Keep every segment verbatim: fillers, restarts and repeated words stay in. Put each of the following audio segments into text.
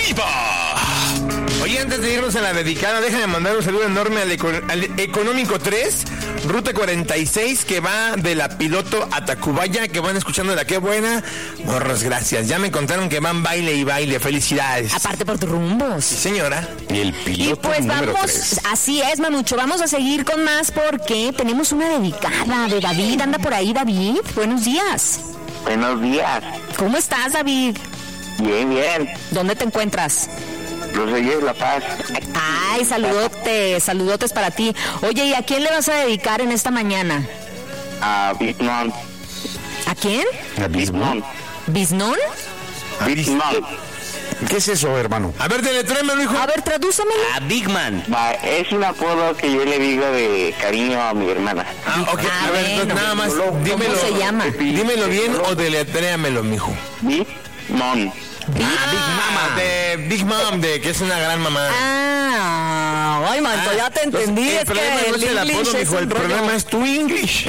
viva! Oye, antes de irnos a la dedicada, déjame mandar un saludo enorme al, Eco- al Económico tres, Ruta cuarenta y seis, que va de la Piloto a Tacubaya, que van escuchando la Qué Buena. Morros, gracias. Ya me contaron que van baile y baile. Felicidades. Aparte por tus rumbos. Sí, señora. Y el Y piloto pues número vamos, tres. así es, Manucho, vamos a seguir con más porque tenemos una dedicada de David. Anda por ahí, David. Buenos días. Buenos días. ¿Cómo estás, David? Bien, bien. ¿Dónde te encuentras? Los Reyes de La Paz. Ay, saludotes, saludotes para ti. Oye, ¿y a quién le vas a dedicar en esta mañana? A Bitmon. ¿A quién? Bitmon. ¿Biznón? Bitmon. ¿Qué es eso, hermano? A ver, deletrémelo, hijo. A ver, tradúcemelo. A Big Man. Va, es un apodo que yo le digo de cariño a mi hermana. Ah, ok. Ah, A ver, bueno. entonces, nada más, ¿Cómo dímelo. se llama? Dímelo bien o deletréamelo, mijo. Bitmon. Ah, Big Mama. De Big Mom, de que es una gran mamá. Ah, ay, manto, ya te entendí. El Es problema que no el es el English apodo, es mijo. El un rollo. problema es tu English.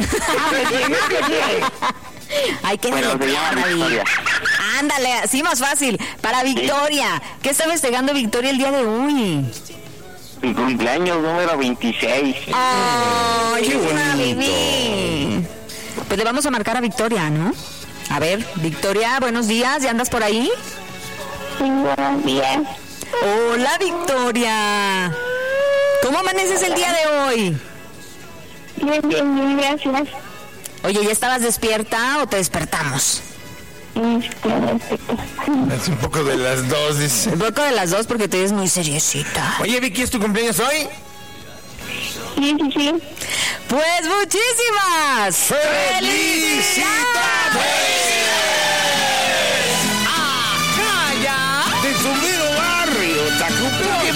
Hay que Bueno, se llama deletrear ahí. Victoria. Ándale, así más fácil. Para Victoria. ¿Qué está festejando Victoria el día de hoy? Mi cumpleaños número veintiséis. ¡Ay, qué una bonito! bebé! Pues le vamos a marcar a Victoria, ¿no? A ver, Victoria, buenos días. ¿Ya andas por ahí? Sí, buenos días. Hola, Victoria. ¿Cómo amaneces el día de hoy? Bien, bien, bien, gracias. Oye, ¿ya estabas despierta o te despertamos? Este, Es un poco de las dos, dice. Un poco de las dos porque te ves muy seriecita. Oye, Vicky, ¿es tu cumpleaños hoy? sí, sí, sí. Pues muchísimas ¡Felicidades! ¡Ajá, ya! De tu mero barrio, Tacubaya.